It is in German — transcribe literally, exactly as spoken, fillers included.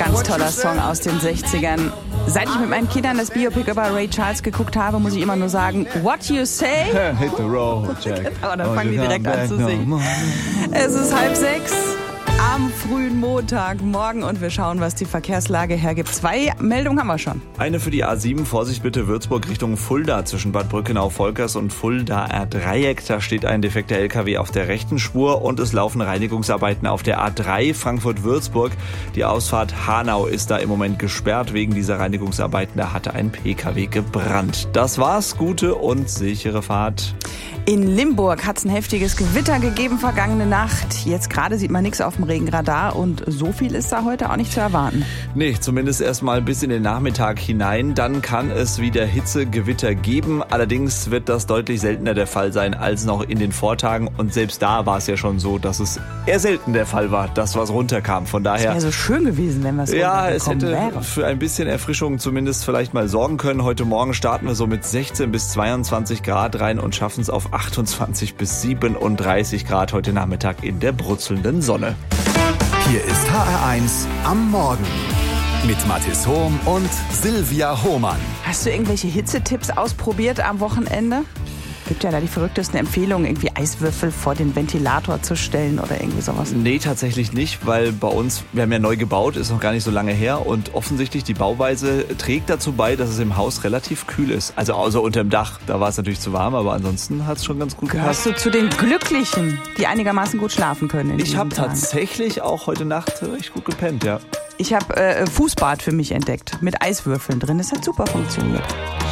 Ganz toller Song aus den sechzigern. Seit ich mit meinen Kindern das Biopic über Ray Charles geguckt habe, muss ich immer nur sagen, what you say? Hit the road, Jack. Aber dann fangen die direkt an zu singen. Es ist halb sechs am frühen Montagmorgen und wir schauen, was die Verkehrslage hergibt. Zwei Meldungen haben wir schon. Eine für die A sieben, Vorsicht bitte, Würzburg Richtung Fulda zwischen Bad Brückenau-Volkers und Fuldaer Dreieck. Da steht ein defekter L K W auf der rechten Spur und es laufen Reinigungsarbeiten auf der A drei Frankfurt-Würzburg. Die Ausfahrt Hanau ist da im Moment gesperrt wegen dieser Reinigungsarbeiten. Da hatte ein P K W gebrannt. Das war's, gute und sichere Fahrt. In Limburg hat es ein heftiges Gewitter gegeben vergangene Nacht. Jetzt gerade sieht man nichts auf dem Regenradar und so viel ist da heute auch nicht zu erwarten. Nee, zumindest erstmal bis in den Nachmittag hinein. Dann kann es wieder Hitzegewitter geben. Allerdings wird das deutlich seltener der Fall sein als noch in den Vortagen. Und selbst da war es ja schon so, dass es eher selten der Fall war, dass was runterkam. Von daher. Es wäre so schön gewesen, wenn was ja, es hätte wäre. Für ein bisschen Erfrischung zumindest vielleicht mal sorgen können. Heute Morgen starten wir so mit sechzehn bis zweiundzwanzig Grad rein und schaffen es auf achtundzwanzig bis siebenunddreißig Grad heute Nachmittag in der brutzelnden Sonne. Hier ist H R eins am Morgen mit Mathis Hohm und Silvia Hohmann. Hast du irgendwelche Hitzetipps ausprobiert am Wochenende? Gibt ja da die verrücktesten Empfehlungen, irgendwie Eiswürfel vor den Ventilator zu stellen oder irgendwie sowas. Nee, tatsächlich nicht, weil bei uns, wir haben ja neu gebaut, ist noch gar nicht so lange her und offensichtlich die Bauweise trägt dazu bei, dass es im Haus relativ kühl ist. Also außer unterm Dach, da war es natürlich zu warm, aber ansonsten hat es schon ganz gut gepasst. Gehörst du zu den Glücklichen, die einigermaßen gut schlafen können in Ich habe Tagen? tatsächlich auch heute Nacht recht gut gepennt, ja. Ich habe äh, Fußbad für mich entdeckt mit Eiswürfeln drin. Das hat super funktioniert.